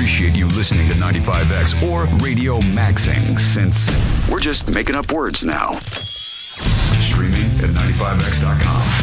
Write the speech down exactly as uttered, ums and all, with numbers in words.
appreciate you listening to ninety-five X or Radio Maxing, since we're just making up words now. Streaming at ninety-five X dot com.